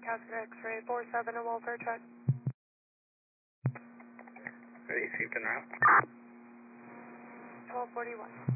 Cascade X-ray 47, a welfare check. Received en route. 1241.